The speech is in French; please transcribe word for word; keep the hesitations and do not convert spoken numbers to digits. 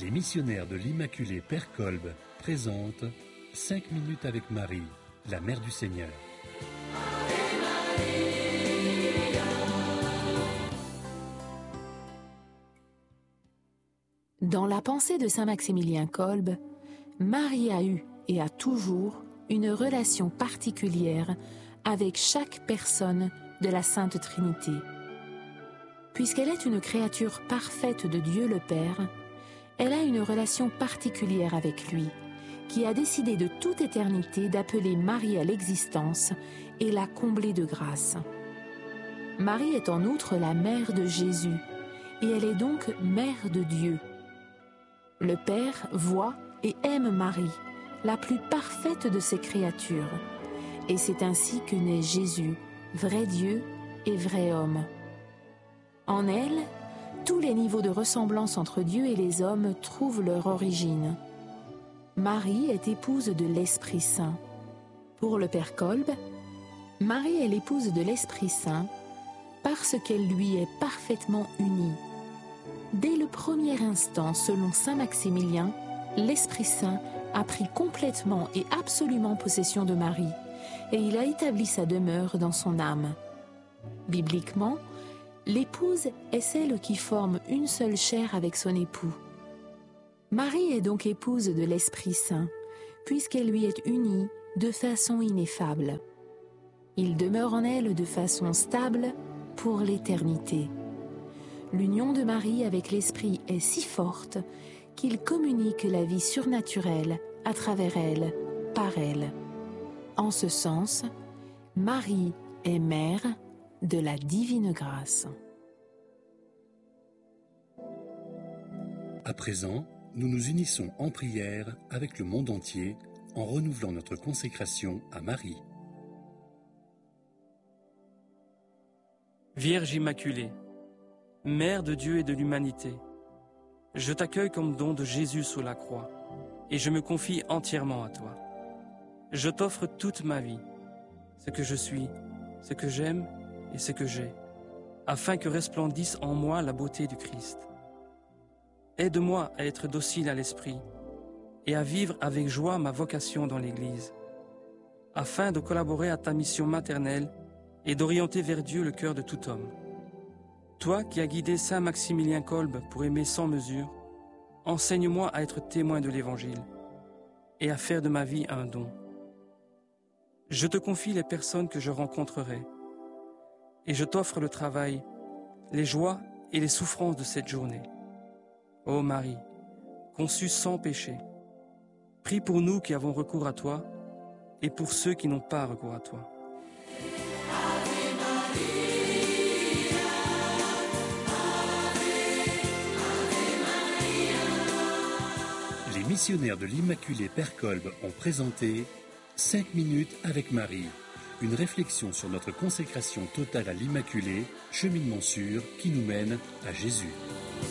Les missionnaires de l'Immaculée Père Kolb présentent cinq minutes avec Marie, la Mère du Seigneur. Dans la pensée de saint Maximilien Kolb, Marie a eu et a toujours une relation particulière avec chaque personne de la Sainte Trinité. Puisqu'elle est une créature parfaite de Dieu le Père, elle a une relation particulière avec lui, qui a décidé de toute éternité d'appeler Marie à l'existence et la combler de grâce. Marie est en outre la mère de Jésus, et elle est donc mère de Dieu. Le Père voit et aime Marie, la plus parfaite de ses créatures, et c'est ainsi que naît Jésus, vrai Dieu et vrai homme. En elle, tous les niveaux de ressemblance entre Dieu et les hommes trouvent leur origine. Marie est épouse de l'Esprit Saint. Pour le Père Kolb, Marie est l'épouse de l'Esprit Saint parce qu'elle lui est parfaitement unie. Dès le premier instant, selon saint Maximilien, l'Esprit Saint a pris complètement et absolument possession de Marie, et il a établi sa demeure dans son âme. Bibliquement, l'épouse est celle qui forme une seule chair avec son époux. Marie est donc épouse de l'Esprit Saint, puisqu'elle lui est unie de façon ineffable. Il demeure en elle de façon stable pour l'éternité. L'union de Marie avec l'Esprit est si forte qu'il communique la vie surnaturelle à travers elle, par elle. En ce sens, Marie est mère de la divine grâce. À présent, nous nous unissons en prière avec le monde entier en renouvelant notre consécration à Marie. Vierge Immaculée, Mère de Dieu et de l'humanité, je t'accueille comme don de Jésus sous la croix et je me confie entièrement à toi. Je t'offre toute ma vie, ce que je suis, ce que j'aime et ce que j'ai, afin que resplendisse en moi la beauté du Christ. Aide-moi à être docile à l'Esprit et à vivre avec joie ma vocation dans l'Église, afin de collaborer à ta mission maternelle et d'orienter vers Dieu le cœur de tout homme. Toi qui as guidé saint Maximilien Kolb pour aimer sans mesure, enseigne-moi à être témoin de l'Évangile et à faire de ma vie un don. Je te confie les personnes que je rencontrerai et je t'offre le travail, les joies et les souffrances de cette journée. Ô Marie, conçue sans péché, prie pour nous qui avons recours à toi et pour ceux qui n'ont pas recours à toi. Les missionnaires de l'Immaculée Père Kolb ont présenté cinq minutes avec Marie, une réflexion sur notre consécration totale à l'Immaculée, cheminement sûr qui nous mène à Jésus.